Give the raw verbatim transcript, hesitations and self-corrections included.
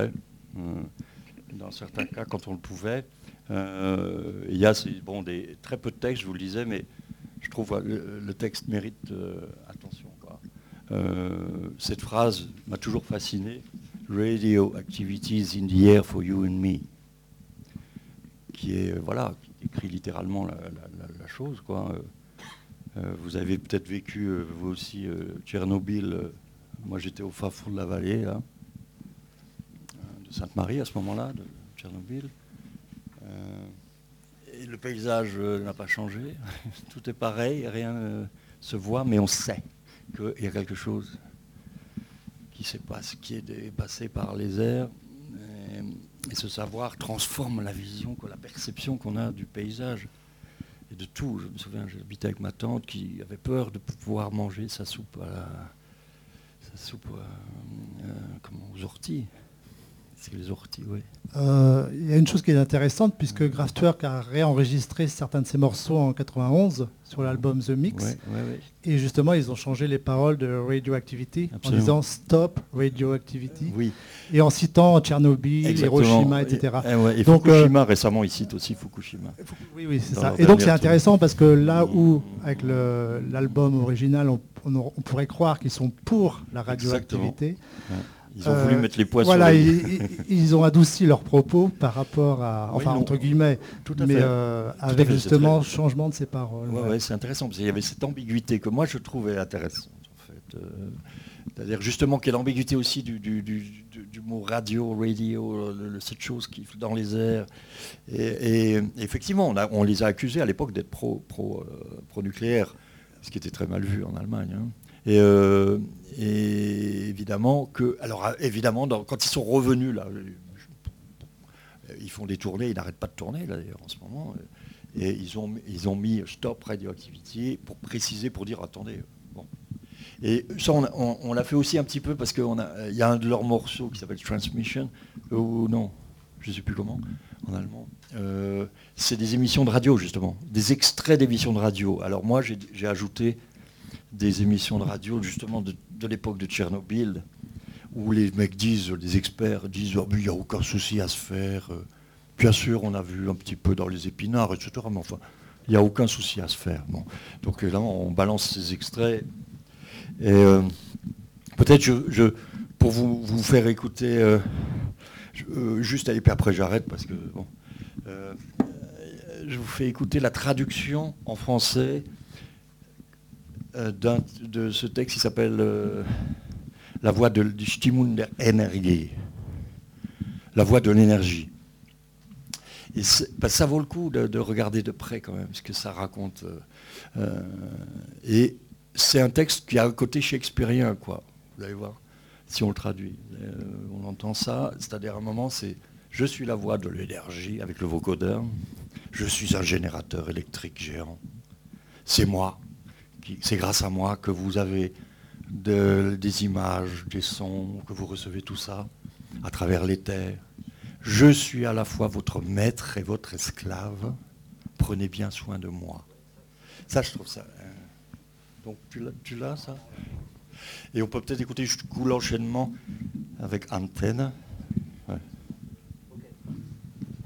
extraits, euh, dans certains cas quand on le pouvait. Euh, il y a bon, des, très peu de textes, je vous le disais, mais je trouve que le, le texte mérite euh, attention, quoi. Euh, cette phrase m'a toujours fasciné. Radio activities in the air for you and me. Qui est, voilà, qui décrit littéralement la, la, la, la chose, quoi. Euh, vous avez peut-être vécu, euh, vous aussi, euh, Tchernobyl. Euh, moi, j'étais au fin fond de la vallée, là, de Sainte-Marie, à ce moment-là, de Tchernobyl. Euh, et le paysage euh, n'a pas changé. Tout est pareil, rien ne se voit, mais on sait qu'il y a quelque chose qui s'est passé, qui est passé par les airs. Et, et ce savoir transforme la vision, quoi, la perception qu'on a du paysage. Et de tout. Je me souviens, j'habitais avec ma tante qui avait peur de pouvoir manger sa soupe à la, sa soupe à, euh, comment, aux orties. C'est les orties, oui. Euh, il y a une chose qui est intéressante, puisque Kraftwerk a réenregistré certains de ses morceaux en quatre-vingt-onze sur l'album The Mix. Ouais, ouais, ouais. Et justement, ils ont changé les paroles de Radioactivity. Absolument. En disant Stop Radioactivity. Oui. Et en citant Tchernobyl, exactement. Hiroshima, et cetera. Et, et, ouais, et donc, Fukushima, euh, récemment, il cite aussi Fukushima. Oui, oui, c'est ça. Et donc, c'est intéressant parce que là où, avec le, l'album original, on, on, on pourrait croire qu'ils sont pour la radioactivité. Ils ont euh, voulu mettre les poids voilà, sur les... ils, ils ont adouci leurs propos par rapport à... Enfin, oui, entre guillemets, tout à mais fait. Euh, tout avec fait, justement le très... changement de ses paroles. Ouais, ouais. Ouais, c'est intéressant, parce qu'il y avait cette ambiguïté que moi, je trouvais intéressante, en fait. Euh, c'est-à-dire, justement, qu'il y a l'ambiguïté aussi du, du, du, du, du mot radio, radio, le, le, cette chose qui est dans les airs. Et, et, et effectivement, on, a, on les a accusés à l'époque d'être pro, pro, euh, pro-nucléaire, ce qui était très mal vu en Allemagne. Hein. Et, euh, et évidemment que, alors évidemment, dans, quand ils sont revenus là, ils font des tournées, ils n'arrêtent pas de tourner là d'ailleurs en ce moment, et ils ont ils ont mis Stop Radioactivity pour préciser, pour dire attendez, bon. Et ça on, on, on l'a fait aussi un petit peu parce qu'il y a un de leurs morceaux qui s'appelle Transmission, ou non, je ne sais plus comment en allemand. Euh, c'est des émissions de radio justement, des extraits d'émissions de radio. Alors moi j'ai, j'ai ajouté des émissions de radio justement de, de l'époque de Tchernobyl, où les mecs disent, les experts disent oh, il n'y a aucun souci à se faire. Bien sûr, on a vu un petit peu dans les épinards, et cetera. Mais enfin, il n'y a aucun souci à se faire. Bon. Donc là, on balance ces extraits. Et euh, peut-être je, je, pour vous, vous faire écouter, euh, je, euh, juste, et puis après j'arrête parce que bon, euh, je vous fais écouter la traduction en français D'un, de ce texte qui s'appelle euh, La voix de, du Stimmung der Energie, la voix de l'énergie. Et parce que ça vaut le coup de, de regarder de près quand même ce que ça raconte. Euh, et c'est un texte qui a un côté shakespearien, quoi. Vous allez voir, si on le traduit. Euh, on entend ça, c'est-à-dire à un moment, c'est « Je suis la voix de l'énergie » avec le vocodeur. « Je suis un générateur électrique géant. C'est moi. C'est grâce à moi que vous avez de, des images, des sons, que vous recevez tout ça à travers l'éther. Je suis à la fois votre maître et votre esclave. Prenez bien soin de moi. » Ça, je trouve ça... Euh, donc, tu l'as, tu l'as, ça ? Et on peut peut-être écouter jusqu'au l'enchaînement avec Antenne.